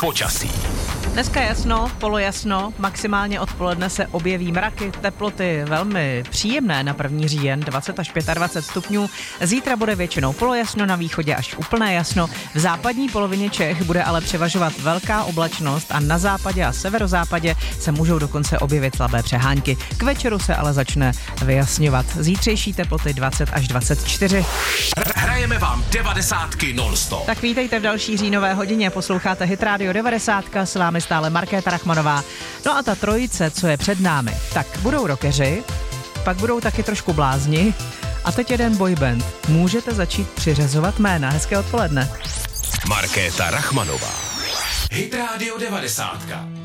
počasí. Dneska jasno, polojasno, maximálně odpoledne se objeví mraky, teploty velmi příjemné na 1. říjen, 20 až 25 stupňů. Zítra bude většinou polojasno, na východě až úplné jasno. V západní polovině Čech bude ale převažovat velká oblačnost a na západě a severozápadě se můžou dokonce objevit slabé přehánky. K večeru se ale začne vyjasňovat. Zítřejší teploty 20 až 24. Hrajeme vám 90ky non-stop. Tak vítejte v další říjnové hodině, posloucháte Hit Radio 90, s vámi stále Markéta Rachmanová. No a ta trojice, co je před námi, tak budou rockeři, pak budou taky trošku blázni a teď jeden boyband. Můžete začít přiřazovat jména. Hezké odpoledne. Markéta Rachmanová. Hit Radio 90.